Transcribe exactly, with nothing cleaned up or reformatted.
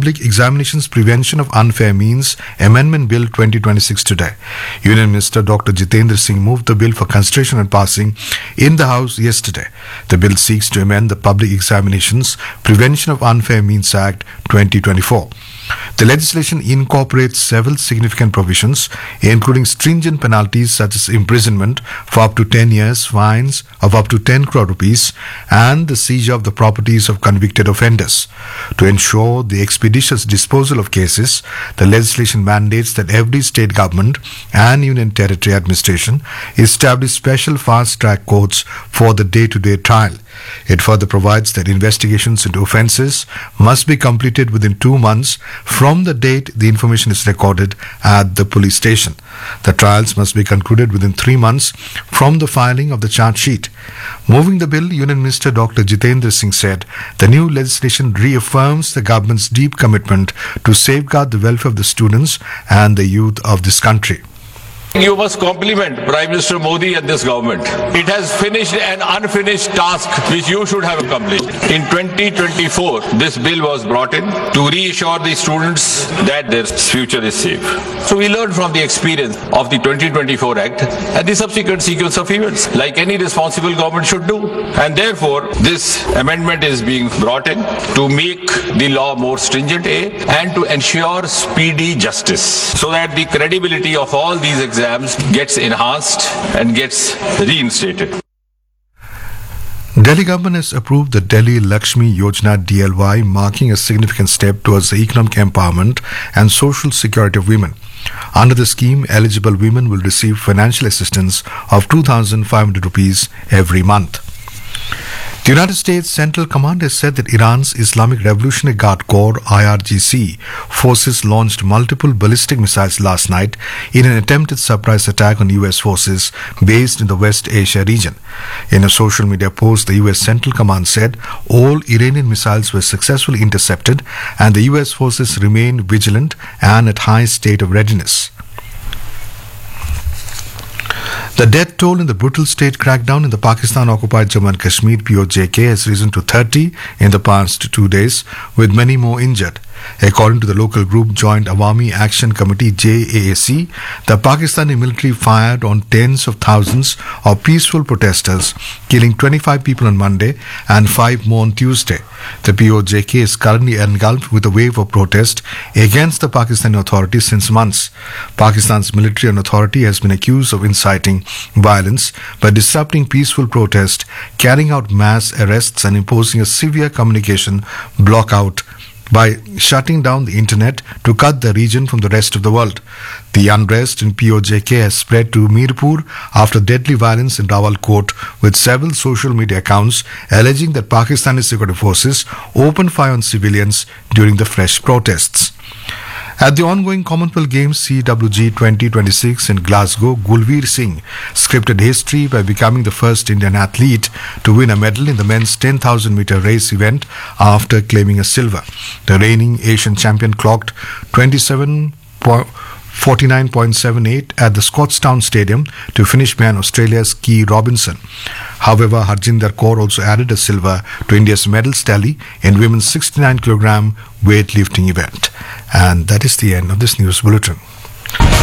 Public Examinations Prevention of Unfair Means Amendment Bill twenty twenty-six today. Union Minister Doctor Jitendra Singh moved the bill for consideration and passing in the House yesterday. The bill seeks to amend the Public Examinations Prevention of Unfair Means Act twenty twenty-four. The legislation incorporates several significant provisions, including stringent penalties such as imprisonment for up to ten years, fines of up to ten crore rupees, and the seizure of the properties of convicted offenders. To ensure the expeditious disposal of cases, the legislation mandates that every state government and union territory administration establish special fast-track courts for the day-to-day trial. It further provides that investigations into offences must be completed within two months from the date the information is recorded at the police station. The trials must be concluded within three months from the filing of the charge sheet. Moving the bill, Union Minister Doctor Jitendra Singh said the new legislation reaffirms the government's deep commitment to safeguard the welfare of the students and the youth of this country. You must compliment Prime Minister Modi and this government. It has finished an unfinished task which you should have accomplished. In twenty twenty-four, this bill was brought in to reassure the students that their future is safe. So we learned from the experience of the twenty twenty-four Act and the subsequent sequence of events, like any responsible government should do. And therefore, this amendment is being brought in to make the law more stringent, A, and to ensure speedy justice, so that the credibility of all these exams gets enhanced and gets reinstated. Delhi government has approved the Delhi Lakshmi Yojana D L Y, marking a significant step towards the economic empowerment and social security of women. Under the scheme, eligible women will receive financial assistance of two thousand five hundred rupees every month. The United States Central Command has said that Iran's Islamic Revolutionary Guard Corps I R G C forces launched multiple ballistic missiles last night in an attempted surprise attack on U S forces based in the West Asia region. In a social media post, the U S Central Command said all Iranian missiles were successfully intercepted and the U S forces remain vigilant and at high state of readiness. The death toll in the brutal state crackdown in the Pakistan-occupied Jammu and Kashmir P O J K has risen to thirty in the past two days, with many more injured. According to the local group Joint Awami Action Committee J A A C, the Pakistani military fired on tens of thousands of peaceful protesters, killing twenty-five people on Monday and five more on Tuesday. The P O J K is currently engulfed with a wave of protest against the Pakistani authorities since months. Pakistan's military and authority has been accused of inciting violence by disrupting peaceful protest, carrying out mass arrests and imposing a severe communication blockout by shutting down the internet to cut the region from the rest of the world. The unrest in P O J K has spread to Mirpur after deadly violence in Rawalkot, with several social media accounts alleging that Pakistani security forces opened fire on civilians during the fresh protests. At the ongoing Commonwealth Games C W G twenty twenty-six in Glasgow, Gulveer Singh scripted history by becoming the first Indian athlete to win a medal in the men's ten thousand meter race event after claiming a silver. The reigning Asian champion clocked twenty-seven forty-nine point seven eight at the Scotstoun Stadium to finish behind Australia's Key Robinson. However, Harjinder Kaur also added a silver to India's medals tally in women's sixty-nine kilogram weightlifting event. And that is the end of this news bulletin.